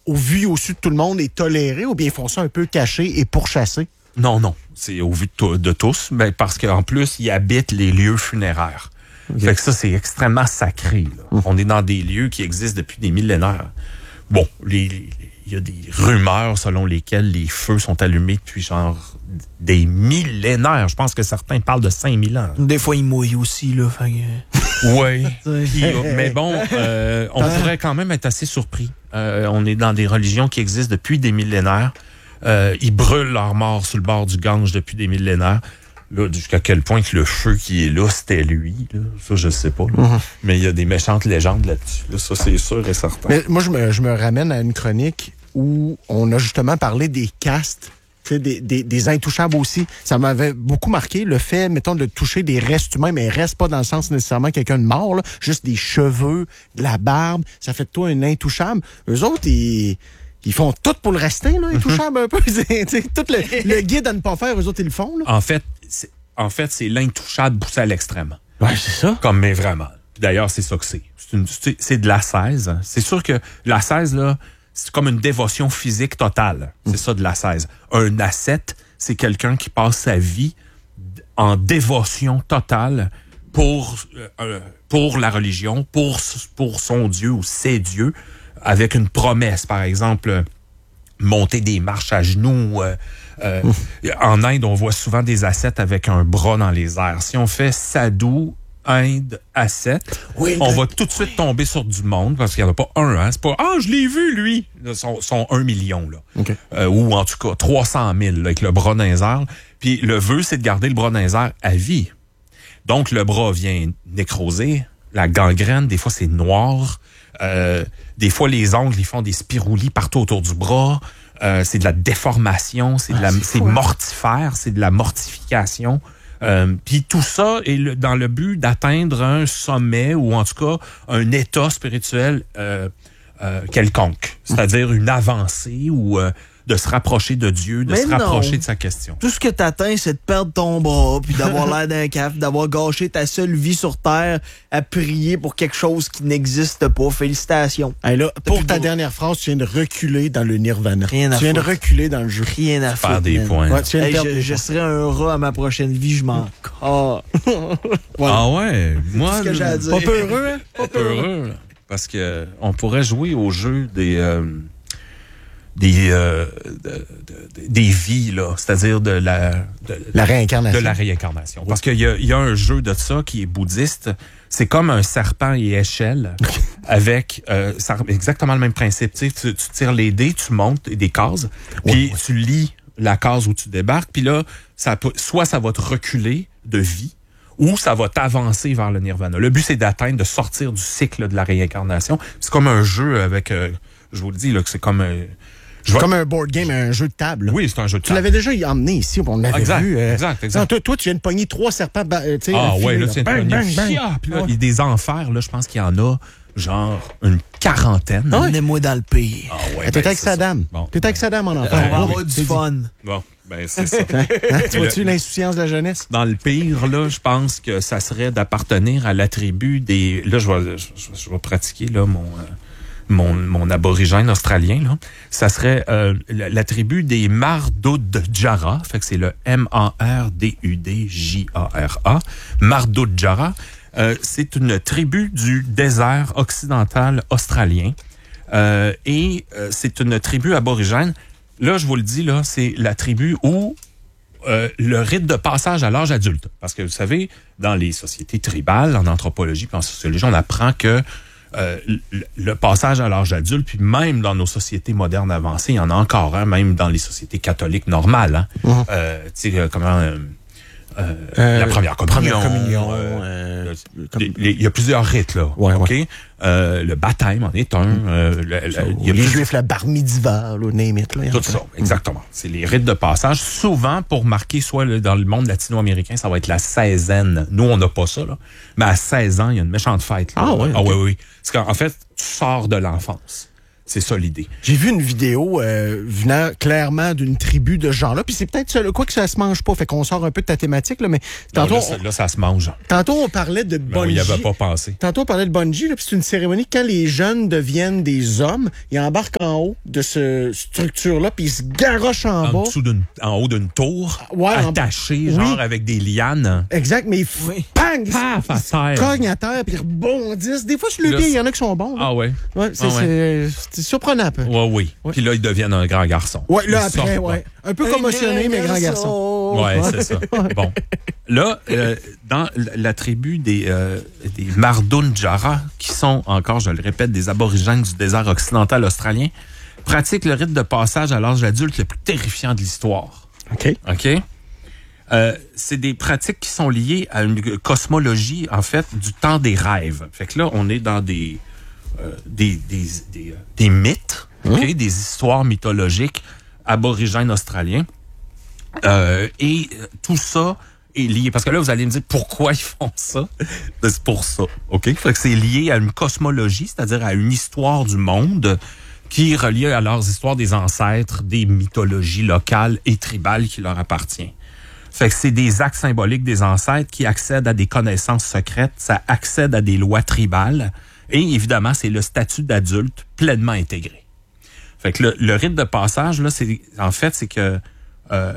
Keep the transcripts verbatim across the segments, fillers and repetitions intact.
au vu et au su de tout le monde et toléré, ou bien ils font ça un peu caché et pourchassé? Non, non. C'est au vu de, to- de tous, mais parce qu'en plus, ils habitent les lieux funéraires. Okay. Fait que ça, c'est extrêmement sacré. Là. Mmh. On est dans des lieux qui existent depuis des millénaires. Bon, les, les, il y a des rumeurs selon lesquelles les feux sont allumés depuis genre des millénaires. Je pense que certains parlent de cinq mille ans. Des fois, ils mouillent aussi, là. Fait que... Oui. Mais bon, euh, on pourrait quand même être assez surpris. Euh, on est dans des religions qui existent depuis des millénaires. Euh, ils brûlent leurs morts sur le bord du Gange depuis des millénaires. Là, jusqu'à quel point que le feu qui est là, c'était lui. Là. Ça, je sais pas. Mm-hmm. Mais il y a des méchantes légendes là-dessus. Là. Ça, c'est sûr et certain. Mais moi, je me, je me ramène à une chronique où on a justement parlé des castes, des, des, des intouchables aussi. Ça m'avait beaucoup marqué, le fait, mettons, de toucher des restes humains, mais reste pas dans le sens nécessairement quelqu'un de mort, là, juste des cheveux, de la barbe. Ça fait de toi un intouchable. Eux autres, ils... Ils font tout pour le rester, là, intouchable un peu. C'est, tout le, le guide à ne pas faire, eux autres, ils le font. Là. En fait, c'est, en fait, c'est l'intouchable poussé à l'extrême. Ouais, c'est ça. Comme, mais vraiment. D'ailleurs, c'est ça que c'est. C'est, une, c'est, c'est de l'ascèse. C'est sûr que l'ascèse, là, c'est comme une dévotion physique totale. C'est mmh. ça, de l'ascèse. Un ascète, c'est quelqu'un qui passe sa vie en dévotion totale pour, euh, pour la religion, pour, pour son Dieu ou ses dieux, avec une promesse, par exemple, monter des marches à genoux. Euh, euh, en Inde, on voit souvent des ascètes avec un bras dans les airs. Si on fait sadhu, Inde, ascète, oui, on va tout de suite tomber sur du monde, parce qu'il n'y en a pas un. Hein? C'est pas « Ah, je l'ai vu, lui! » Ils sont, sont un million. Là. Okay. Euh, ou en tout cas, trois cent mille là, avec le bras dans les airs. Puis le vœu, c'est de garder le bras dans les airs à vie. Donc, le bras vient nécroser, la gangrène, des fois, c'est noir. Euh, des fois, les ongles, ils font des spiroulis partout autour du bras. Euh, c'est de la déformation, c'est, de la, ah, c'est, c'est mortifère, c'est de la mortification. Euh, Puis tout ça est le, dans le but d'atteindre un sommet ou en tout cas un état spirituel euh, euh, quelconque. C'est-à-dire une avancée ou... Euh, de se rapprocher de Dieu, de mais se non. rapprocher de sa question. Tout ce que t'atteins, c'est de perdre ton bras, puis d'avoir l'air d'un caf, d'avoir gâché ta seule vie sur Terre à prier pour quelque chose qui n'existe pas. Félicitations. Hey là, pour ta beau. dernière phrase, tu viens de reculer dans le nirvana. Rien à tu viens foutre. de reculer dans le jeu. Rien à foutre. Faire des man. points. Ouais, tu hey, je, je serais un rat à ma prochaine vie, je m'en ah. ouais. Ah ouais? Moi, c'est ce que j'ai à dire. Pas peu heureux, hein? Pas peu heureux. Parce que on pourrait jouer au jeu des... Euh, des euh, de, de, des vies là, c'est-à-dire de la de, la réincarnation. De la réincarnation. Parce qu'il y a, il y a un jeu de ça qui est bouddhiste. C'est comme un serpent et échelle avec euh, exactement le même principe. Tu, sais, tu, tu tires les dés, tu montes des cases, puis ouais, ouais. tu lis la case où tu débarques, puis là, ça peut, soit ça va te reculer de vie, ou ça va t'avancer vers le nirvana. Le but, c'est d'atteindre, de sortir du cycle de la réincarnation. C'est comme un jeu avec, euh, je vous le dis, là, que c'est comme un... C'est comme un board game, un jeu de table. Là. Oui, c'est un jeu de table. Tu l'avais déjà emmené ici, on l'avait exact, vu. Euh... Exact, exact. Non, toi, toi, tu viens de pogner trois serpents. Euh, ah ouais, là, tu viens de pogner. Bang, bang, bang. Puis là, il y a des enfers, là, je pense qu'il y en a genre une quarantaine. Ah, emmenez-moi dans le pays. Ah ouais, t'es ben, avec Saddam. Bon, t'es avec Saddam en enfer. On va avoir du fun. Bon, ben c'est ça. Hein? Tu vois-tu l'insouciance de la jeunesse? Dans le pire, là, je pense que ça serait d'appartenir à la tribu des... Là, je vais, je, je vais pratiquer là mon... Euh... Mon, mon aborigène australien, là, ça serait euh, la, la tribu des Mardudjara, fait que c'est le M A R D U D J A R A, Mardudjara. Euh, c'est une tribu du désert occidental australien euh, et euh, c'est une tribu aborigène. Là, je vous le dis, là, c'est la tribu où euh, le rite de passage à l'âge adulte. Parce que vous savez, dans les sociétés tribales, en anthropologie puis en sociologie, on apprend que Euh, le, le passage à l'âge adulte, puis même dans nos sociétés modernes avancées, il y en a encore, hein, même dans les sociétés catholiques normales. Hein, mm-hmm. euh, tu sais, comment... Euh, euh, euh, la première communion. Première communion. Euh, il y a plusieurs rites, là. Ouais, OK? Ouais. Euh, le baptême en est un. Mm. Euh, le, le, y a les plus... Juifs, la bar mitzvah, là, name it, là. Tout ça, exactement. Mm. C'est les rites de passage. Souvent, pour marquer, soit là, dans le monde latino-américain, ça va être la seizaine. Nous, on n'a pas ça, là. Mais à seize ans, il y a une méchante fête. Là. Ah, ouais. Ah, okay. oui, oui. Parce qu'en fait, tu sors de l'enfance. C'est ça l'idée. J'ai vu une vidéo euh, venant clairement d'une tribu de ce genre-là, puis c'est peut-être ça, quoi que ça se mange pas, fait qu'on sort un peu de ta thématique, là, mais tantôt, Non, là, ça, là, ça se mange. tantôt on parlait de Mais on bungee. y avait pas pensé. Tantôt on parlait de bungee, là, puis c'est une cérémonie quand les jeunes deviennent des hommes, ils embarquent en haut de cette structure-là, puis ils se garochent en, En bas. dessous d'une, en haut d'une tour, Ouais, en- attachée, Oui. genre avec des lianes. Exact, mais ils Oui. pang, ils, Paf, à ils se terre. cognent à terre, puis ils rebondissent. Des fois, sur le Là, pied, il y c'est- en a qui sont bons. là. Ah ouais? Ouais, c'est, Ah ouais. c'est- c'est surprenant un peu. Ouais, oui. Ouais. Puis là, ils deviennent un grand garçon. Ouais, là, Ils après, sortent, ouais. Un peu commotionné, mais grand garçon. Ouais, c'est ça. Bon. Là, euh, dans la- la tribu des, euh, des Mardunjara, qui sont encore, je le répète, des aborigènes du désert occidental australien, pratiquent le rite de passage à l'âge adulte le plus terrifiant de l'histoire. OK. OK? Euh, c'est des pratiques qui sont liées à une cosmologie, en fait, du temps des rêves. Fait que là, on est dans des, euh, des, des, des, euh, des mythes, OK? Des histoires mythologiques aborigènes australiens. Euh, et euh, tout ça est lié. Parce que là, vous allez me dire pourquoi ils font ça. Ben, c'est pour ça. OK? Fait que c'est lié à une cosmologie, c'est-à-dire à une histoire du monde qui est reliée à leurs histoires des ancêtres, des mythologies locales et tribales qui leur appartiennent. Fait que c'est des actes symboliques des ancêtres qui accèdent à des connaissances secrètes, ça accède à des lois tribales, et évidemment, c'est le statut d'adulte pleinement intégré. Fait que le, le rite de passage, là, c'est en fait, c'est que euh,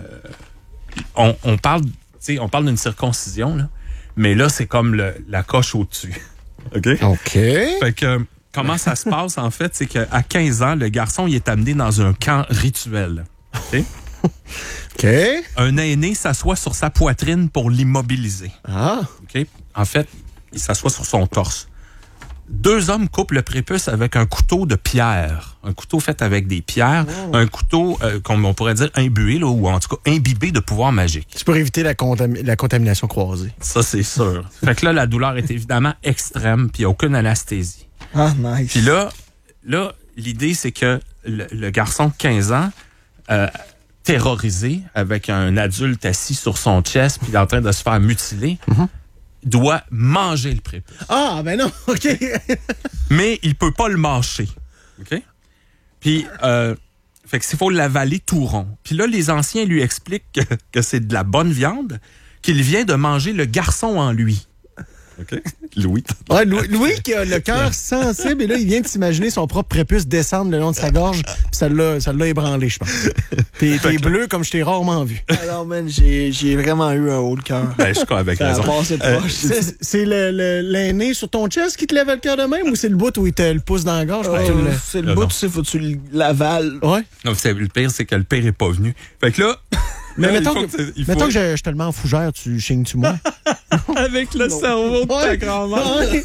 on, on parle, tu sais, on parle d'une circoncision, là, mais là, c'est comme le, la coche au-dessus. OK? OK. Fait que, comment ça se passe, en fait, c'est qu'à quinze ans, le garçon, il est amené dans un camp rituel. OK? OK. Un aîné s'assoit sur sa poitrine pour l'immobiliser. Ah. OK? En fait, il s'assoit sur son torse. Deux hommes coupent le prépuce avec un couteau de pierre. Un couteau fait avec des pierres. Oh. Un couteau, euh, comme on pourrait dire, imbué, là, ou en tout cas imbibé de pouvoir magique. C'est pour éviter la, contam- la contamination croisée. Ça, c'est sûr. Fait que là, la douleur est évidemment extrême, puis il n'y a aucune anesthésie. Ah, nice. Puis là, là l'idée, c'est que le, le garçon de quinze ans, euh, terrorisé, avec un adulte assis sur son chest, puis en train de se faire mutiler, Mm-hmm. doit manger le prépuce. Ah, ben non, OK. Mais il peut pas le mâcher. OK? Puis, euh, fait que s'il faut l'avaler tout rond. Puis là, les anciens lui expliquent que, que c'est de la bonne viande, qu'il vient de manger le garçon en lui. OK? Louis. Ouais, Louis, Louis qui a le cœur sensible, et là, il vient de s'imaginer son propre prépuce descendre le long de sa gorge, puis ça l'a, ça l'a ébranlé, je pense. T'es, t'es bleu comme je t'ai rarement vu. Alors, man, j'ai, j'ai vraiment eu un haut de cœur. Ben, je suis avec Ça a raison. passé Euh, proche. C'est, c'est le, le- l'aîné sur ton chest qui te lève le cœur de même, ou c'est le bout où il te le pouce dans la gorge? Oh, puis tu le- c'est le Non, bout, non. tu sais, faut que tu le- l'avales. Ouais. Non, c'est, le pire, c'est que le père est pas venu. Fait que là... Mais là, mettons, il faut que, tu- il faut- mettons que je, je te le mets en fougère, tu chignes-tu moi? Avec le cerveau de ta Ouais. grand-mère. Ouais.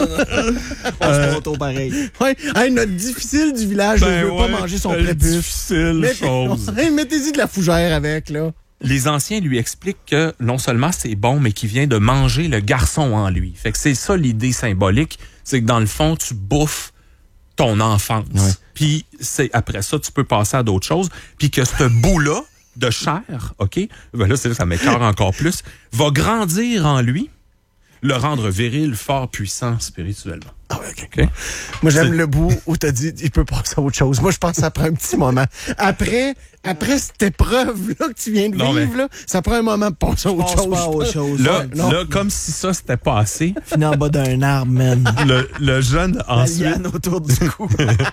C'est pas auto pareil. Ouais. Hey, notre difficile du village ne veut pas manger son Ben le prépuce. difficile Mettez- chose. Hey, mettez-y de la fougère avec, là. Les anciens lui expliquent que non seulement c'est bon, mais qu'il vient de manger le garçon en lui. Fait que c'est ça l'idée symbolique, c'est que dans le fond, tu bouffes ton enfance. Ouais. Puis c'est après ça, tu peux passer à d'autres choses. Puis que ce bout-là de chair, OK? Ben là, c'est là que ça m'écœure encore plus, va grandir en lui, le rendre viril, fort, puissant spirituellement. Ah ouais, OK. OK? Moi, j'aime C'est- le bout où t'as dit il peut passer à autre chose. Moi, je pense que ça prend un petit moment. Après, après cette épreuve-là que tu viens de Non, vivre, mais- là, ça prend un moment de passer à autre Pense chose. pas à autre chose. Là, Ouais. non. là, comme si ça, c'était pas assez, Fini en bas d'un arbre, man. le, le jeune La ensuite... liane autour du cou.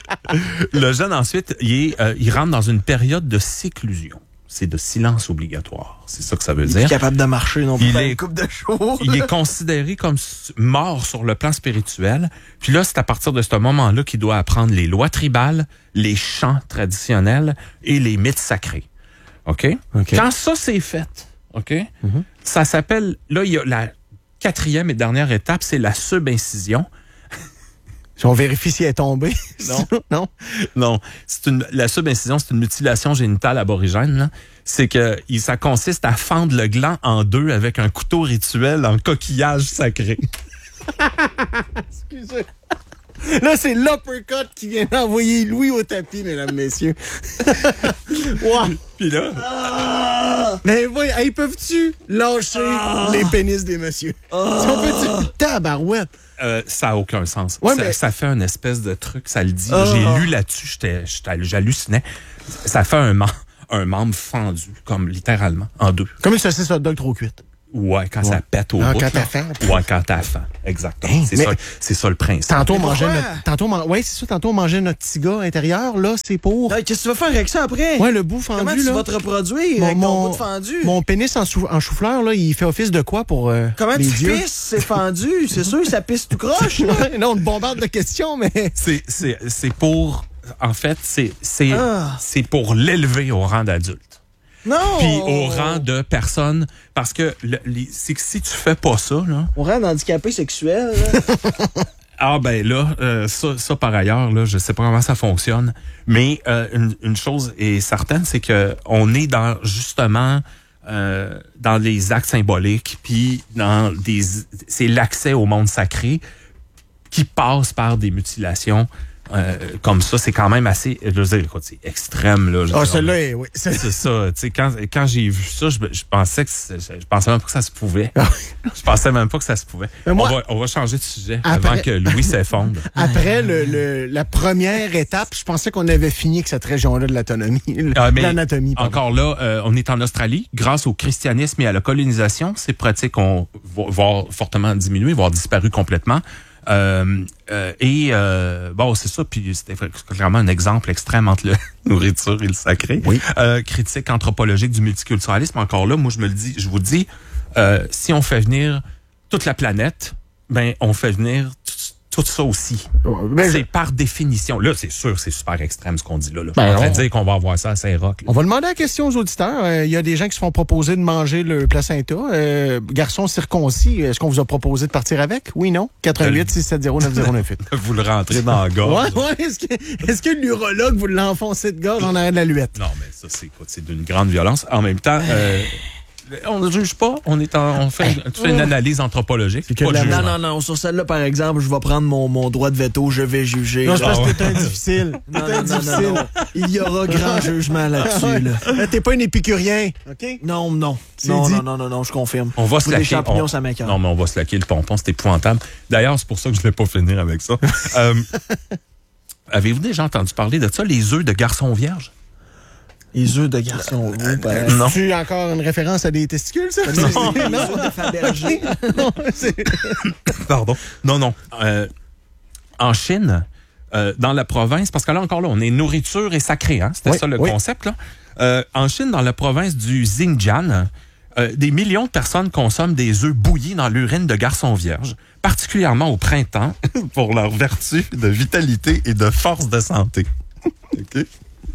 Le jeune, ensuite, il, est, euh, il rentre dans une période de séclusion. C'est de silence obligatoire. C'est ça que ça veut Il est dire. capable de marcher non plus. Il pendant est- une couple de jours. Il est considéré comme s- mort sur le plan spirituel. Puis là, c'est à partir de ce moment-là qu'il doit apprendre les lois tribales, les chants traditionnels et les mythes sacrés. OK? OK. Quand ça, c'est fait, OK? Ça s'appelle... Là, il y a la quatrième et dernière étape, c'est la subincision. Si on vérifie si elle est tombée. Non. non. Non, c'est une, la subincision, c'est une mutilation génitale aborigène. Là. C'est que il- ça consiste à fendre le gland en deux avec un couteau rituel en coquillage sacré. Excusez. Là, c'est l'uppercut qui vient d'envoyer Louis au tapis, mesdames, messieurs. Wow. Puis là, Mais oui, hey, peuvent-tu lâcher les pénis des messieurs? Si on peut-tu... Tabarouette. Euh, ça n'a aucun sens. Ouais, ça, mais... ça fait une espèce de truc, ça le dit. Oh. J'ai lu là-dessus, j'étais, j'étais, j'hallucinais. Ça fait un, mem- un membre fendu, comme littéralement, en deux. Comme une saucisse hot dog trop cuite. Ouais, quand ouais. ça pète au ah, bout. Quand t'as faim. Ouais, quand t'as faim. Exactement. Hein, c'est, ça, c'est ça le principe. Tantôt, on mangeait notre, tantôt, man... ouais, c'est ça, tantôt, on mangeait notre petit gars intérieur. Là, c'est pour. Ouais, qu'est-ce que tu vas faire avec ça après? Ouais, le bout fendu. Comment tu là. vas te reproduire mon, avec ton mon, bout de fendu? Mon pénis en, chou- en chou-fleur, là, il fait office de quoi pour. Euh, Comment les tu dieux? pisses? C'est fendu. C'est sûr, ça pisse tout croche, là. Non, on te bombarde de questions, mais. C'est, c'est, c'est pour. En fait, c'est, c'est, ah. c'est pour l'élever au rang d'adulte. Non! Puis au rang de personne. Parce que le, les, c'est que si tu fais pas ça, là. Au rang d'handicapé sexuel, là. Ah ben là, euh, ça, ça par ailleurs, là, je sais pas comment ça fonctionne. Mais euh, une, une chose est certaine, c'est que on est dans justement euh, dans les actes symboliques, puis dans des. C'est l'accès au monde sacré qui passe par des mutilations. Euh, comme ça, c'est quand même assez, je veux dire, écoute, c'est extrême, là. Ah, oh, celle-là, est, oui. C'est ça, tu sais, quand, quand j'ai vu ça, je, je pensais que, je pensais même pas que ça se pouvait. Je pensais même pas que ça se pouvait. Moi, on va, on va changer de sujet après, avant que Louis s'effondre. Après le, le, la première étape, je pensais qu'on avait fini avec cette région-là de l'autonomie, ah, l'anatomie. Pardon. Encore là, euh, on est en Australie, grâce au christianisme et à la colonisation, ces pratiques ont voire fortement diminué, voire disparu complètement. Euh, euh, et euh, bon, c'est ça, puis c'était clairement un exemple extrême entre la nourriture et le sacré. Oui. Euh, critique anthropologique du multiculturalisme. Encore là, moi je me le dis, je vous dis, euh, si on fait venir toute la planète, ben on fait venir t- tout ça aussi. Mais c'est je... par définition. Là, c'est sûr, c'est super extrême ce qu'on dit là. là. Ben, on va on... dire qu'on va avoir ça à Saint-Roch. Là. On va demander la question aux auditeurs. Il euh, y a des gens qui se font proposer de manger le placenta. Euh, garçon circoncis, est-ce qu'on vous a proposé de partir avec? Oui, non? quatre un huit six sept zéro neuf zéro neuf huit. Vous le rentrez dans la gorge. Ouais, ouais. Est-ce que, est-ce que l'urologue vous l'a enfoncé de gorge en arrière de la luette? Non, mais ça, c'est, écoute, c'est d'une grande violence. En même temps, euh, on ne juge pas. On est en, on fait, tu fais une analyse anthropologique. C'est que pas de la... jugement. Non, non, non. Sur celle-là, par exemple, je vais prendre mon, mon droit de veto. Je vais juger. Non, c'est parce Ah ouais. que t'es un difficile. Non, T'es un non, non, difficile. non, non. Il y aura grand jugement là-dessus. Là. Là, t'es pas un épicurien, OK? Non, non. C'est Non, dit. non, non, non, non, je confirme. On va se Des laquer. champignons, on... ça m'écoeure. Non, mais on va se laquer le pompon. C'est épouvantable. D'ailleurs, c'est pour ça que je ne vais pas finir avec ça. euh, avez-vous déjà entendu parler de ça, les œufs de garçon vierge? Les œufs de garçon roux, ben, Non. C'est encore une référence à des testicules, ça? non. Les œufs de Fabergé. Non, c'est... Pardon. Non, non. Euh, en Chine, euh, dans la province, parce que là encore là, on est nourriture et sacré, hein? C'était oui, ça le oui. concept, là. Euh, en Chine, dans la province du Xinjiang, euh, des millions de personnes consomment des œufs bouillis dans l'urine de garçons vierges, particulièrement au printemps, pour leur vertu de vitalité et de force de santé. OK?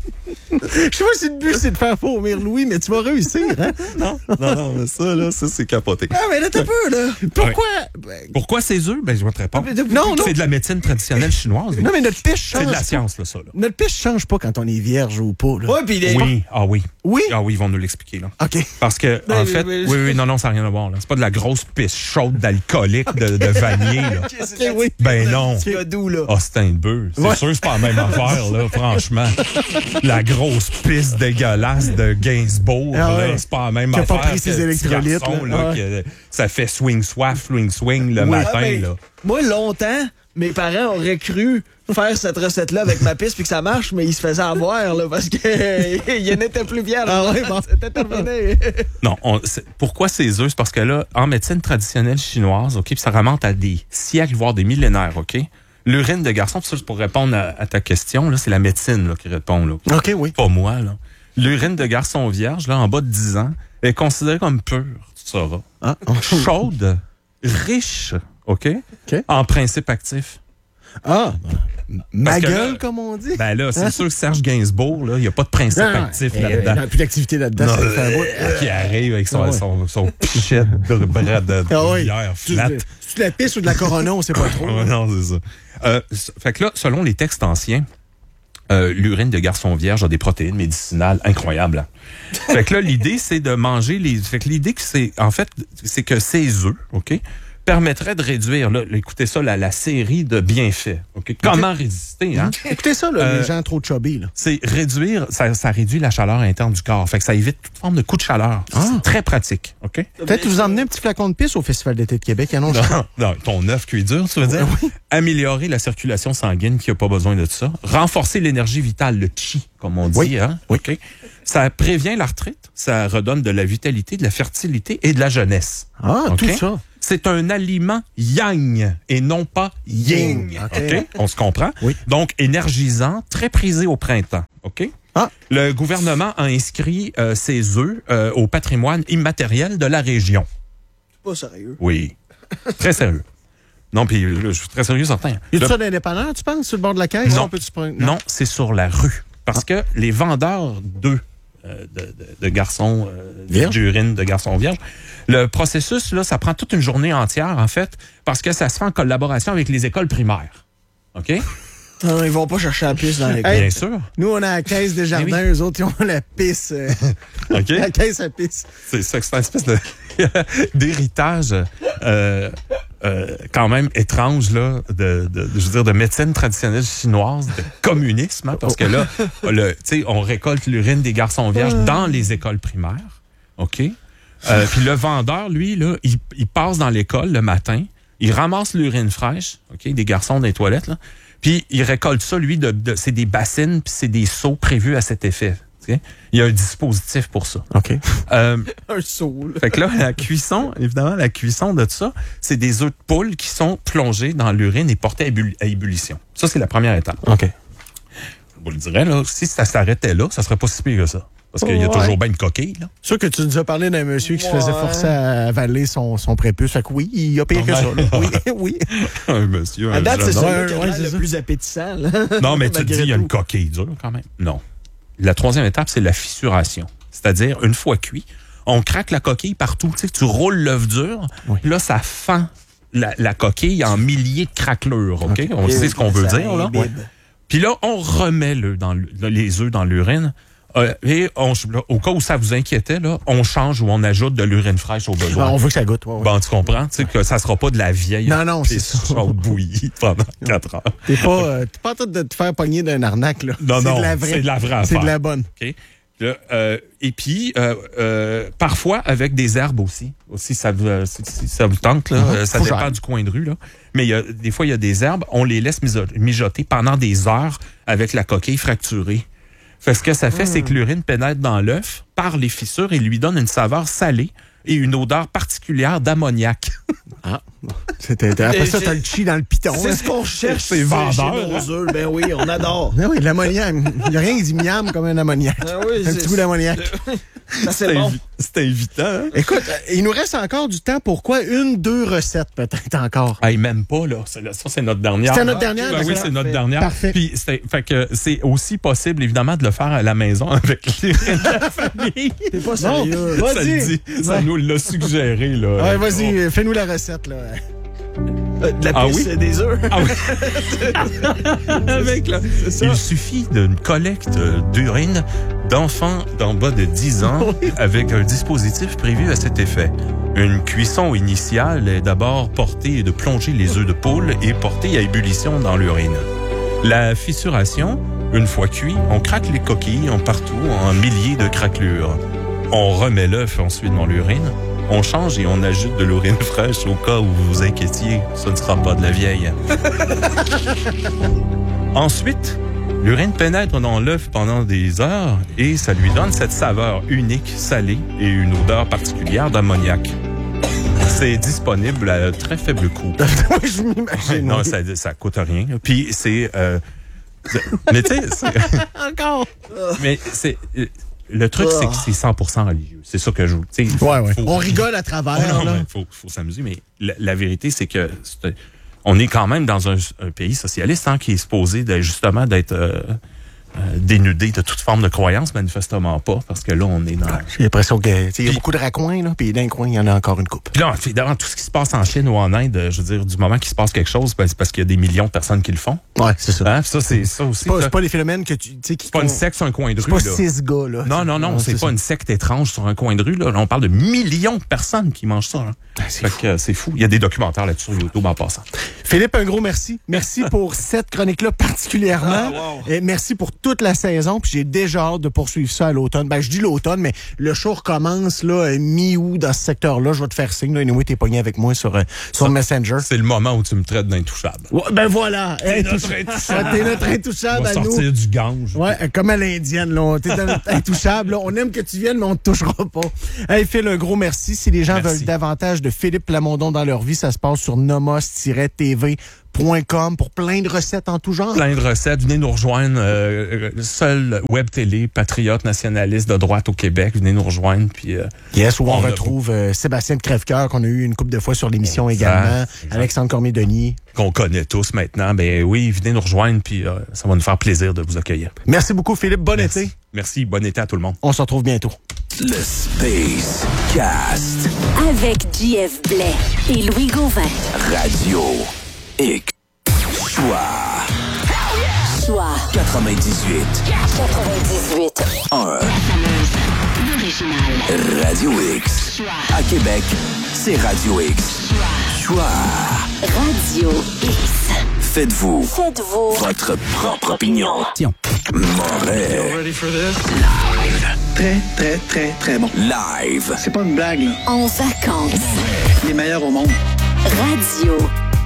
Je sais pas si le but, c'est de faire vomir Louis, mais tu vas réussir, hein? Non, non, non, mais ça, là, ça, c'est capoté. Ah, mais là, t'as peu, là. Pourquoi? Ben, Pourquoi ces œufs? Ben, je vais te répondre. non, non. C'est de la médecine traditionnelle chinoise. Non, mais notre pêche change. C'est de la pas. science, là, ça, là. Notre pêche change pas quand on est vierge ou pas, là. Ouais, pis les... Oui, ah oui. Oui? Ah oui, ils vont nous l'expliquer, là. OK. Parce que, Ben, en fait, mais- oui, oui, non, non, ça n'a rien à voir, là. C'est pas de la grosse pisse chaude d'alcoolique de, de vanille, là. OK, oui. Ben non. C'est doux, là. Ah, c'est un bœuf. C'est Ouais. sûr, c'est pas la même affaire, là, franchement. La grosse pisse dégueulasse de Gainsbourg, Ah là, ouais. c'est pas la même Qui a affaire. pas pris ses que le petit électrolytes, garçon, là. là, Ouais. que ça fait swing swaf, swing swing le Oui. matin, Ah, mais là. Moi, longtemps, mes parents auraient cru faire cette recette-là avec ma piste puis que ça marche, mais ils se faisaient avoir, là, parce que il en était plus vierge. Ah ouais, bon. C'était terminé. Non, on- c'est- pourquoi ces œufs? C'est parce que là, en médecine traditionnelle chinoise, OK, puis ça remonte à des siècles, voire des millénaires, OK? L'urine de garçon, puis ça, pour répondre à, à ta question, là, c'est la médecine là, qui répond, là. OK, oui. Pas moi, là. L'urine de garçon vierge, là, en bas de dix ans, est considérée comme pure, tu sauras. Ah. Chaude, riche, OK? OK. En principe actif. Ah, ma Parce que gueule, là- comme on dit. Ben là, c'est sûr que Serge Gainsbourg, là, il n'y a pas de principe Non, actif il y a- là-dedans. il y a plus d'activité là-dedans, Non, ça fait un bout. euh, qui arrive avec son, Ah ouais. son, son pichet de bras de Ah oui. bière C'est flat. c'est de la pisse ou de la Corona, on sait pas trop. Ouais, non, c'est ça. Euh, c- fait que là, selon les textes anciens, euh, l'urine de garçon vierge a des protéines médicinales incroyables. hein. Fait que là, l'idée, c'est de manger les... Fait que l'idée, que c'est en fait, c'est que ces œufs, OK, permettrait de réduire, là, écoutez ça, la, la série de bienfaits. Okay? Comment résister, hein? Écoutez ça, là, Euh, les gens trop chubby. Là. C'est réduire, ça, ça réduit la chaleur interne du corps. Fait que ça évite toute forme de coup de chaleur. Ah. C'est très pratique, OK? Peut-être vous emmener un petit flacon de pisse au Festival d'été de Québec. Il y en a Non, non, ton œuf cuit dur, tu veux dire? Oui. Améliorer la circulation sanguine qui n'a pas besoin de ça. Renforcer l'énergie vitale, le chi, comme on dit. Oui. Hein? Oui. OK? Ça prévient l'arthrite, ça redonne de la vitalité, de la fertilité et de la jeunesse. Ah, OK? tout ça. C'est un aliment yang et non pas yin. Yin, OK. OK? On se comprend? Oui. Donc, énergisant, très prisé au printemps. OK? Ah. Le gouvernement a inscrit euh, ces œufs euh, au patrimoine immatériel de la région. Pas sérieux. Oui. Très sérieux. Non, puis là, je suis très sérieux, certain. Y a-tu Le- ça d'indépendant, tu penses, sur le bord de la caisse? Non. On peut-tu prendre- Non, c'est sur la rue. Parce que les vendeurs d'œufs, euh, de, de, de garçons, euh, Vierges. d'urine de garçons vierges, le processus, là, ça prend toute une journée entière, en fait, parce que ça se fait en collaboration avec les écoles primaires. OK? Non, ils vont pas chercher la piste dans les Hey. Bien sûr. Nous, on a la caisse des jardins, Eh oui. eux autres, ils ont la pisse. euh, OK? la caisse à pisse. C'est ça, c'est une espèce de d'héritage euh, euh, quand même étrange là, de, de, je veux dire, de médecine traditionnelle chinoise, de communisme, hein, parce que là, le, tu sais, on récolte l'urine des garçons vierges dans les écoles primaires, ok. Euh, puis le vendeur, lui, là, il, il passe dans l'école le matin, il ramasse l'urine fraîche, ok, des garçons dans les toilettes là, puis il récolte ça, lui, de, de c'est des bassines puis c'est des seaux prévus à cet effet. ok? Il y a un dispositif pour ça. OK. Euh, Un saut, là. fait que là, la cuisson, évidemment, la cuisson de ça, c'est des œufs de poule qui sont plongés dans l'urine et portés à, ébul- à ébullition. Ça, c'est la première étape. OK. Je vous le dirais, là, si ça s'arrêtait là, ça serait pas si pire que ça. Parce qu'il y a Ouais. toujours bien une coquille, là. Sûr que tu nous as parlé d'un monsieur qui se faisait Ouais. forcer à avaler son, son prépuce. Fait que oui, il y a pire que ça. Là. Oui, oui. Un monsieur, À un date, c'est jeune ça homme. Ouais, qui a ouais, l'air c'est le ça. plus appétissant. Là. Non, mais tu te dis, Malgré il y a une tout. coquille dure, quand même. Non. La troisième étape, c'est la fissuration. C'est-à-dire, une fois cuit, on craque la coquille partout. Tu sais, tu roules l'œuf dur, Oui. là, ça fend la, la coquille en milliers de craquelures, OK? OK. On sait ce qu'on veut Ça dire, là. imbibe. Puis là, on remet le, dans le- les œufs dans l'urine. Euh, et on, au cas où ça vous inquiétait, là, on change ou on ajoute de l'urine fraîche au besoin. Ben, on veut que ça goûte. Ouais, ouais. Bon, tu comprends? Tu sais que ça sera pas de la vieille. Non, non, c'est ça. chaude bouillie pendant quatre heures. T'es pas, euh, t'es pas en train de te faire pogner d'un arnaque. Là. Non, c'est non, de la vraie. c'est de la vraie C'est affaire. de la bonne. OK? Là, euh, et puis, euh, euh, parfois avec des herbes aussi. Aussi, ça vous, euh, si, si ça vous tente, là, Mhm. euh, ça Faut dépend faire. du coin de rue. Là. Mais il y a, des fois, il y a des herbes, on les laisse miso- mijoter pendant des heures avec la coquille fracturée. Fait que ce que ça fait, c'est que l'urine pénètre dans l'œuf par les fissures et lui donne une saveur salée et une odeur particulière d'ammoniac. Ah. C'était, après ça, t'as le chi dans le piton. C'est hein. ce qu'on cherche. C'est chez vendeur, nos œufs. Ben oui, on adore. Ah oui, de l'ammoniac. Il n'y a rien qui dit miam comme un ammoniac. Ah oui, un c'est- petit goût d'ammoniac. Ça, c'est bon. invi- c'est invitant. Hein? Écoute, euh, il nous reste encore du temps. Pourquoi? Une, deux recettes peut-être encore. Hey, même pas, là. C'est- Ça, c'est notre dernière. C'était notre dernière? Ben oui, Parfait. c'est notre dernière. Parfait. Puis, c'est, fait que c'est aussi possible, évidemment, de le faire à la maison avec l'urine de la famille. T'es pas Non, sérieux. Ça, vas-y. le dit, ça Ouais. nous l'a suggéré, là. Ouais, vas-y, fais-nous la recette. Là. Euh, de la Ah pisse oui? des œufs. Ah oui. Avec, là. Il suffit d'une collecte d'urine d'enfants d'en bas de dix ans avec un dispositif prévu à cet effet. Une cuisson initiale est d'abord portée de plonger les œufs de poule et porter à ébullition dans l'urine. La fissuration, une fois cuit, on craque les coquilles en partout en milliers de craquelures. On remet l'œuf ensuite dans l'urine. On change et on ajoute de l'urine fraîche au cas où vous vous inquiétiez. Ce ne sera pas de la vieille. Ensuite, l'urine pénètre dans l'œuf pendant des heures et ça lui donne cette saveur unique, salée et une odeur particulière d'ammoniac. C'est disponible à très faible coût. Oui, je m'imagine. Non, oui. ça, ça coûte rien. Puis c'est... euh, mais tu sais, c'est- Encore. mais c'est... Le truc, c'est que c'est cent pour cent religieux. C'est ça que je vous... tu sais, Ouais, ouais. faut- On rigole à travers. Oh non, là. mais faut, faut s'amuser, mais la, la vérité, c'est que c'est- on est quand même dans un, un pays socialiste hein, qui est supposé d'être, justement d'être euh, dénudé de toute forme de croyance, manifestement pas, parce que là, on est dans... J'ai l'impression qu'il y a beaucoup de raccoins, là, puis d'un coin, il y en a encore une coupe. Puis là, évidemment, tout ce qui se passe en Chine ou en Inde, je veux dire, du moment qu'il se passe quelque chose, ben, c'est parce qu'il y a des millions de personnes qui le font. Ouais, c'est ça. Hein? Ça, c'est ça aussi. C'est pas, c'est pas des phénomènes que tu sais qui. C'est pas une secte sur un coin de rue. C'est pas là. six gars, là. Non, non, non, non c'est, c'est pas ça. Une secte étrange sur un coin de rue. Là. Là, on parle de millions de personnes qui mangent ça. Hein. Ah, c'est, fait fou. que, c'est fou. Il y a des documentaires là-dessus sur YouTube en passant. Philippe, un gros merci. Merci pour cette chronique-là particulièrement. Ah, wow. Et merci pour toute la saison. Puis j'ai déjà hâte de poursuivre ça à l'automne. Ben, je dis l'automne, mais le show recommence là, mi-août dans ce secteur-là. Je vais te faire signe. Là, anyway, t'es pogné avec moi sur, euh, sur ça, Messenger. C'est le moment où tu me traites d'intouchable. Ouais, ben voilà. T'es notre intouchable. T'es notre intouchable à nous. On va sortir du gange. Ouais, comme à l'indienne. Là. T'es notre intouchable. Là. On aime que tu viennes, mais on te touchera pas. Hey, Phil, un gros merci. Si les gens merci. veulent davantage de Philippe Plamondon dans leur vie, ça se passe sur nomos tiret t v point com pour plein de recettes en tout genre. Plein de recettes. Venez nous rejoindre. Euh, seul web télé, patriote, nationaliste de droite au Québec. Venez nous rejoindre. Puis, euh, yes, où on, on retrouve euh, Sébastien de Crèvecoeur, qu'on a eu une couple de fois sur l'émission exact, également. Exact. Alexandre Cormier-Denis. Qu'on connaît tous maintenant. Ben oui, venez nous rejoindre. Puis euh, ça va nous faire plaisir de vous accueillir. Merci beaucoup, Philippe. Bon Merci. été. Merci. Bon été à tout le monde. On se retrouve bientôt. Le Space Cast. Avec J F Blais et Louis Gauvin. Radio X. Choix. Choix. quatre-vingt-dix-huit. quatre-vingt-dix-huit. un. L'original. Radio X. Choix. À Québec, c'est Radio X. Choix. Choix. Radio X. Faites-vous. Faites-vous. Votre propre opinion. Moret. Ready for this? Live. Très, très, très, très bon. Live. C'est pas une blague, là. En vacances. Les meilleurs au monde. Radio